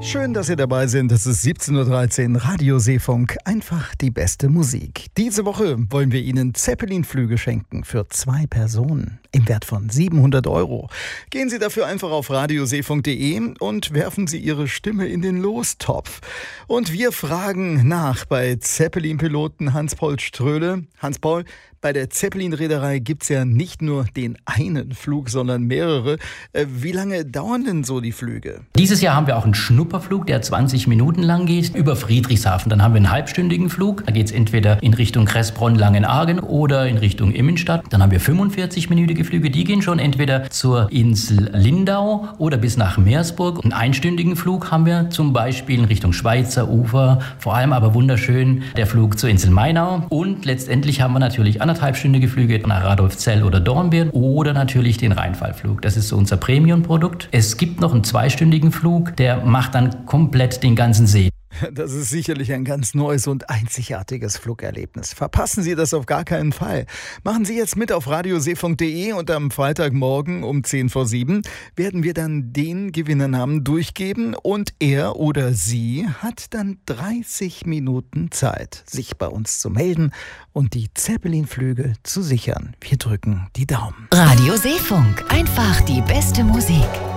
Schön, dass Sie dabei sind. Es ist 17.13 Uhr, Radio Seefunk, einfach die beste Musik. Diese Woche wollen wir Ihnen Zeppelin-Flüge schenken für 2 Personen im Wert von 700 €. Gehen Sie dafür einfach auf radioseefunk.de und werfen Sie Ihre Stimme in den Lostopf. Und wir fragen nach bei Zeppelin-Piloten Hans-Paul Ströhle. Hans-Paul, bei der Zeppelin-Reederei gibt es ja nicht nur den einen Flug, sondern mehrere. Wie lange dauern denn so die Flüge? Dieses Jahr haben wir auch einen Schnupperflug, der 20 Minuten lang geht, über Friedrichshafen. Dann haben wir einen halbstündigen Flug. Da geht es entweder in Richtung Kressbronn, Langenargen oder in Richtung Immenstadt. Dann haben wir 45-minütige Flüge. Die gehen schon entweder zur Insel Lindau oder bis nach Meersburg. Einen einstündigen Flug haben wir zum Beispiel in Richtung Schweizer Ufer. Vor allem aber wunderschön der Flug zur Insel Mainau. Und letztendlich haben wir natürlich anderthalbstündige Flüge nach Radolfzell oder Dornbirn oder natürlich den Rheinfallflug. Das ist so unser Premium-Produkt. Es gibt noch einen zweistündigen Flug, der macht dann komplett den ganzen See. Das ist sicherlich ein ganz neues und einzigartiges Flugerlebnis. Verpassen Sie das auf gar keinen Fall. Machen Sie jetzt mit auf radioseefunk.de und am Freitagmorgen um 6:50 werden wir dann den Gewinnernamen durchgeben und er oder sie hat dann 30 Minuten Zeit, sich bei uns zu melden und die Zeppelin-Flüge zu sichern. Wir drücken die Daumen. Radio Seefunk, einfach die beste Musik.